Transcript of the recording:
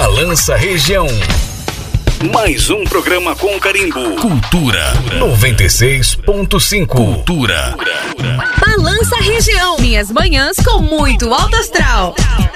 Balança Região. Mais um programa com carimbo. Cultura 96.5. Cultura. Balança Região. Minhas manhãs com muito alto astral.